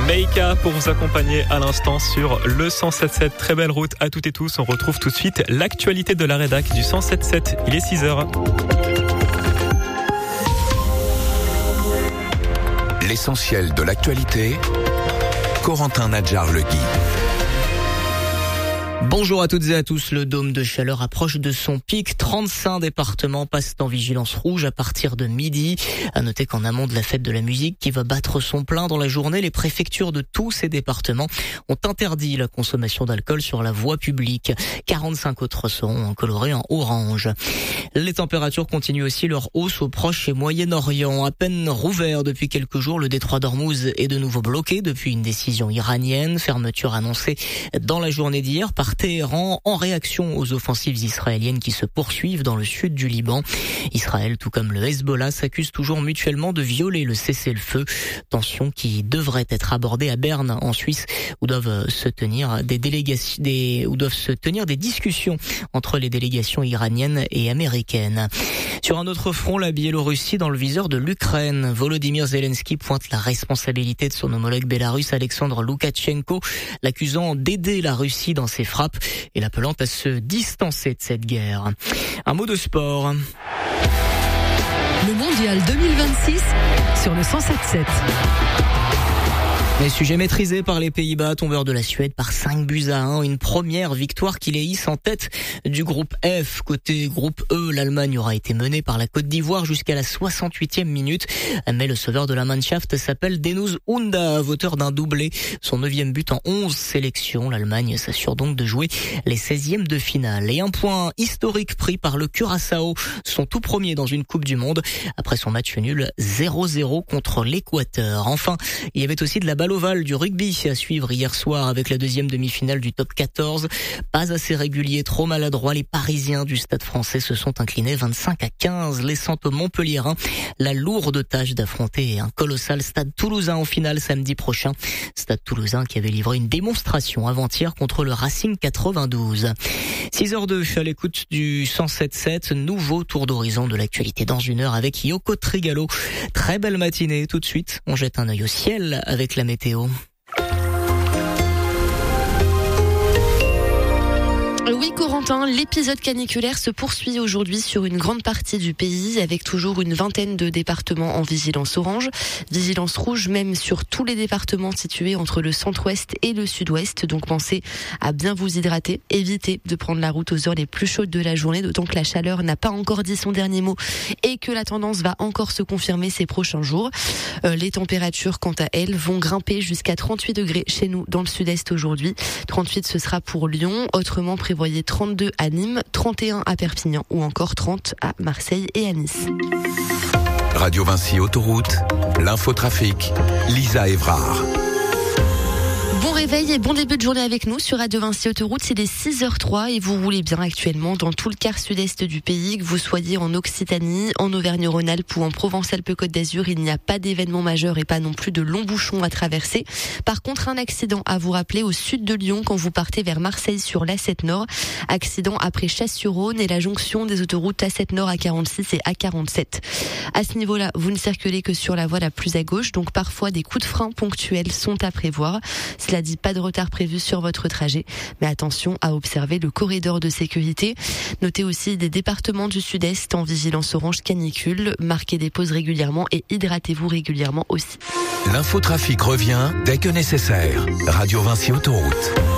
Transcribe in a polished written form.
Meika pour vous accompagner à l'instant sur le 107.7. Très belle route à toutes et tous. On retrouve tout de suite l'actualité de la rédac du 107.7. Il est 6h. L'essentiel de l'actualité, Corentin Nadjar-Legui. Bonjour à toutes et à tous. Le dôme de chaleur approche de son pic. 35 départements passent en vigilance rouge à partir de midi. À noter qu'en amont de la fête de la musique qui va battre son plein dans la journée, les préfectures de tous ces départements ont interdit la consommation d'alcool sur la voie publique. 45 autres seront colorés en orange. Les températures continuent aussi leur hausse au Proche et Moyen-Orient. À peine rouvert depuis quelques jours, le détroit d'Ormuz est de nouveau bloqué depuis une décision iranienne. Fermeture annoncée dans la journée d'hier par Téhéran en réaction aux offensives israéliennes qui se poursuivent dans le sud du Liban. Israël, tout comme le Hezbollah, s'accusent toujours mutuellement de violer le cessez-le-feu. Tension qui devrait être abordée à Berne, en Suisse, où doivent se tenir des discussions entre les délégations iraniennes et américaines. Sur un autre front, la Biélorussie dans le viseur de l'Ukraine. Volodymyr Zelensky pointe la responsabilité de son homologue bélarusse Alexandre Loukachenko, l'accusant d'aider la Russie dans ses frappes et l'appelant à se distancer de cette guerre. Un mot de sport. Le mondial 2026 sur le 107.7. Les sujets maîtrisés par les Pays-Bas, tombeurs de la Suède par 5-1. Une première victoire qui les hisse en tête du groupe F. Côté groupe E, l'Allemagne aura été menée par la Côte d'Ivoire jusqu'à la 68e minute. Mais le sauveur de la Mannschaft s'appelle Deniz Undav, auteur d'un doublé. Son 9e but en 11 sélections. L'Allemagne s'assure donc de jouer les 16e de finale. Et un point historique pris par le Curaçao, son tout premier dans une Coupe du Monde, après son match nul 0-0 contre l'Équateur. Enfin, il y avait aussi de la balle ovale du rugby à suivre hier soir avec la deuxième demi-finale du top 14. Pas assez régulier, trop maladroit, les Parisiens du Stade Français se sont inclinés 25-15, laissant aux Montpelliérains la lourde tâche d'affronter un colossal Stade Toulousain en finale samedi prochain. Stade Toulousain qui avait livré une démonstration avant-hier contre le Racing 92. 6h02 à l'écoute du 107.7, nouveau tour d'horizon de l'actualité dans une heure avec Yoko Trigalo. Très belle matinée, tout de suite, on jette un œil au ciel avec la météo. Oui, Corentin, l'épisode caniculaire se poursuit aujourd'hui sur une grande partie du pays avec toujours une vingtaine de départements en vigilance orange. Vigilance rouge même sur tous les départements situés entre le centre-ouest et le sud-ouest. Donc pensez à bien vous hydrater. Évitez de prendre la route aux heures les plus chaudes de la journée, d'autant que la chaleur n'a pas encore dit son dernier mot et que la tendance va encore se confirmer ces prochains jours. Les températures, quant à elles, vont grimper jusqu'à 38 degrés chez nous dans le sud-est aujourd'hui. 38, ce sera pour Lyon. Autrement, prévoyez 32 à Nîmes, 31 à Perpignan ou encore 30 à Marseille et à Nice. Radio Vinci Autoroute, l'infotrafic, Lisa Évrard. Bon réveil et bon début de journée avec nous sur Radio Vinci Autoroute. Il est 6h03 et vous roulez bien actuellement dans tout le quart sud-est du pays, que vous soyez en Occitanie, en Auvergne-Rhône-Alpes ou en Provence-Alpes-Côte d'Azur. Il n'y a pas d'événement majeur et pas non plus de longs bouchons à traverser. Par contre, un accident à vous rappeler au sud de Lyon quand vous partez vers Marseille sur l'A7 Nord. Accident après Chasse-sur-Rhône et la jonction des autoroutes A7 Nord, A46 et A47. À ce niveau-là, vous ne circulez que sur la voie la plus à gauche, donc parfois des coups de frein ponctuels sont à prévoir. Cela dit, pas de retard prévu sur votre trajet, mais attention à observer le corridor de sécurité. Notez aussi des départements du sud-est en vigilance orange canicule. Marquez des pauses régulièrement et hydratez-vous régulièrement aussi. L'infotrafic revient dès que nécessaire. Radio Vinci Autoroute.